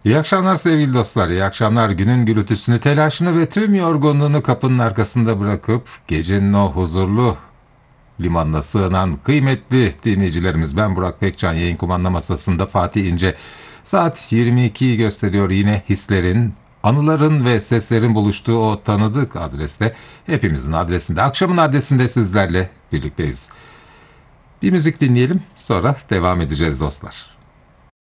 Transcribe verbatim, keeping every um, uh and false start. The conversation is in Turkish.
İyi akşamlar sevgili dostlar, iyi akşamlar. Günün gürültüsünü, telaşını ve tüm yorgunluğunu kapının arkasında bırakıp gecenin o huzurlu limanına sığınan kıymetli dinleyicilerimiz. Ben Burak Pekcan, yayın kumanda masasında Fatih İnce. Saat yirmi ikiyi gösteriyor, yine hislerin, anıların ve seslerin buluştuğu o tanıdık adreste, hepimizin adresinde, akşamın adresinde sizlerle birlikteyiz. Bir müzik dinleyelim, sonra devam edeceğiz dostlar.